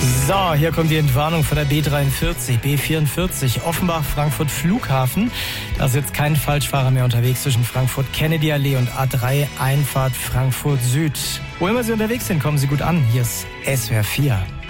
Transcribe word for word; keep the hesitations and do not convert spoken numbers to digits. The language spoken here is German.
So, hier kommt die Entwarnung von der B dreiundvierzig, B vierundvierzig, Offenbach-Frankfurt Flughafen. Da ist jetzt kein Falschfahrer mehr unterwegs zwischen Frankfurt-Kennedy-Allee und A drei Einfahrt Frankfurt Süd. Wo immer Sie unterwegs sind, kommen Sie gut an. Hier ist S W R vier.